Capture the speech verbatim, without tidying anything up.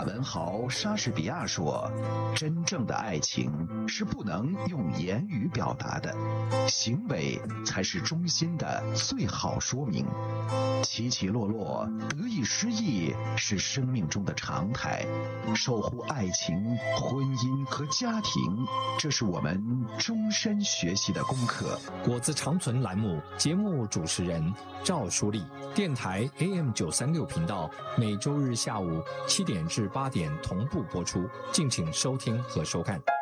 文豪莎士比亚说：“真正的爱情是不能用言语表达的，行为才是衷心的最好说明。起起落落，得意失意是生命中的常态。守护爱情、婚姻和家庭，这是我们终身学习的功课。” 果子长存栏目节目主持人赵淑丽，电台 A M 九三六频道，每周日下午七点至八点同步播出，敬请收听和收看。